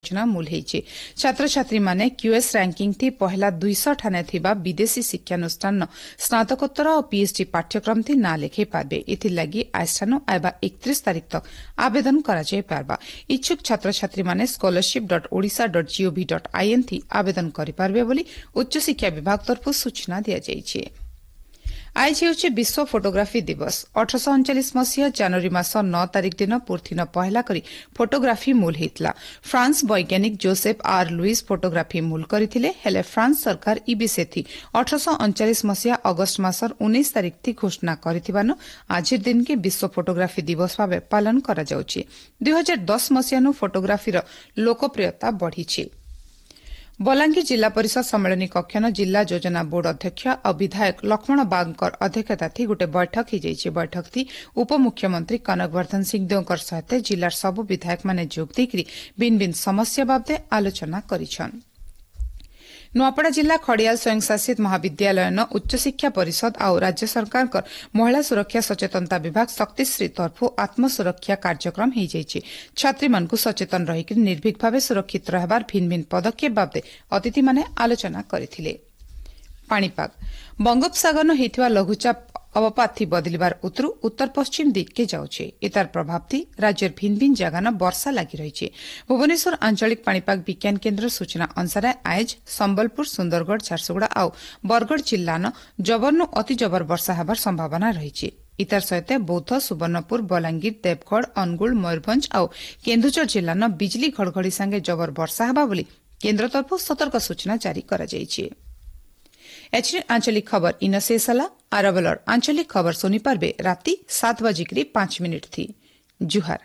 सूचना मूल होईछि। छात्र छात्री माने क्यूएस रैंकिंग थी पहला 200 ठाने थिबा विदेशी शिक्षानुष्ठान स्नातकोत्तर और पीएचडी पाठ्यक्रम थी ना लेखे पारबे। इथि लागि आइस्थानो आइबा 31 तारिख तक आवेदन करा जाय पारबा। इच्छुक छात्र छात्री माने scholarship.odisha.gov.in थी आवेदन करि पारबे बोली उच्च शिक्षा विभाग तरफ सूचना दिया जायछि। आज हेउछि विश्व फोटोग्राफी दिवस। 1839 मसीहा जनवरी मास 9 तारिख दिन पूर्थिन पहला करी फोटोग्राफी मूल हेतला। फ्रांस वैज्ञानिक जोसेफ आर लुइस फोटोग्राफी मूल करथिले हेले फ्रांस सरकार ई विषय थी 1839 मसीहा अगस्त मासर 19 तारिख थी घोषणा करथिबानो आज दिन के विश्व फोटोग्राफी दिवस भाबे पालन करा जाउछि। 2010 मसीहानु फोटोग्राफीर लोकप्रियता बढ़िछि। बलांगीर जिला परिषद सम्मेलनी कक्षन जिला योजना बोर्ड अध्यक्ष और विधायक लक्ष्मण बागकर अध्यक्षता थी गोटे बैठक हो जाइए। बैठक थी उपमुख्यमंत्री कनकवर्धन सिंहदेवकर सहित जिलार सबु विधायक माने जोग देकरी भिन्न भिन्न समस्या बाबदे आलोचना करिछन। नुआपड़ा जिला खड़ियाल स्वयंशासित महाविद्यालय उच्च शिक्षा परिषद और राज्य सरकार महिला सुरक्षा सचेतनता विभाग शक्तिश्री तरफ आत्मसुरक्षा कार्यक्रम हो जाइए। छात्री मानकु सचेतन रहिक निर्भीक भाव सुरक्षित रहबार भिन्न भिन्न पदक्षेप बाबदे अतिथि माने आलोचना करथिले। पाणीपाग बंगोपसागर न हेतिवा लघुचाप अवपात थी बदलिबार उतरु उत्तर पश्चिम दिग के जाउछे। इतार प्रभाव थी राज्यर भिन्न भिन्न जगह न वर्षा लागि रहिछे। भुवनेश्वर आंचलिक पाणीपाग विज्ञान केन्द्र सूचना अनुसार आज संबलपुर सुंदरगढ़ झारसुगुड़ा और बरगढ़ जिल्ला न जबरनु अति जबर वर्षा हेबार संभावना रहिछे। इतार सहित बौद्ध सुवर्णपुर बलांगीर देवगढ़ अनुगुल मयूरभंज और केन्दुझर जिल्ला न बिजली घड़घड़ी संगे जबर वर्षा हेबा बोली केन्द्र तरफ सतर्क सूचना जारी करा जायछि। एचडी आंचलिक खबर इन शेषला आरबलर आंचलिक खबर सुनी पारबे राति 7:05 थी। जुहार।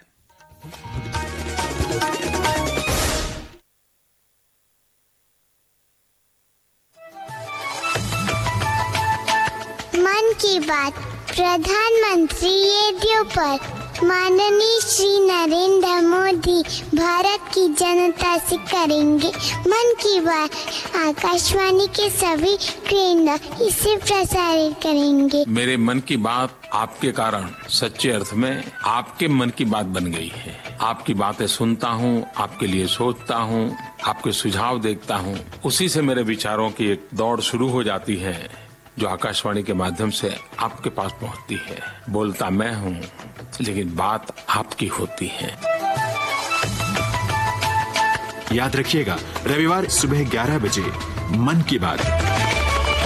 मन की बात प्रधानमंत्री रेडियो पर माननीय श्री नरेंद्र मोदी भारत की जनता से करेंगे मन की बात। आकाशवाणी के सभी केंद्र इसे प्रसारित करेंगे। मेरे मन की बात आपके कारण सच्चे अर्थ में आपके मन की बात बन गई है। आपकी बातें सुनता हूँ, आपके लिए सोचता हूँ, आपके सुझाव देखता हूँ, उसी से मेरे विचारों की एक दौड़ शुरू हो जाती है जो आकाशवाणी के माध्यम से आपके पास पहुँचती है। बोलता मैं हूँ लेकिन बात आपकी होती है। याद रखिएगा रविवार सुबह 11 बजे मन की बात।